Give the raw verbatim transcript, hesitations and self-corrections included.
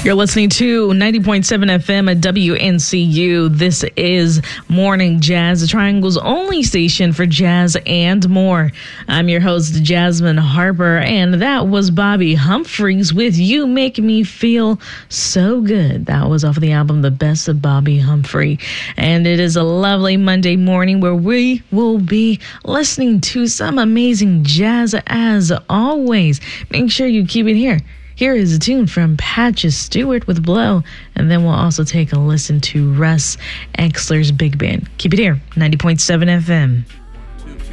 You're listening to ninety point seven F M at W N C U. This is Morning Jazz, the Triangle's only station for jazz and more. I'm your host, Jasmine Harper, and that was Bobby Humphreys with You Make Me Feel So Good. That was off of the album The Best of Bobby Humphrey. And it is a lovely Monday morning where we will be listening to some amazing jazz as always. Make sure you keep it here. Here is a tune from Patches Stewart with Blow, and then we'll also take a listen to Russ Exler's Big Band. Keep it here, ninety point seven F M.